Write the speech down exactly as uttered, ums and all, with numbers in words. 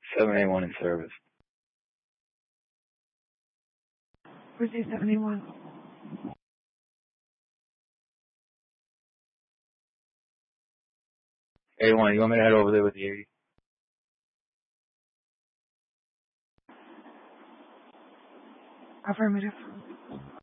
seven A one in service. Where's the seven A one? A one, you want me to head over there with the eighty? Affirmative.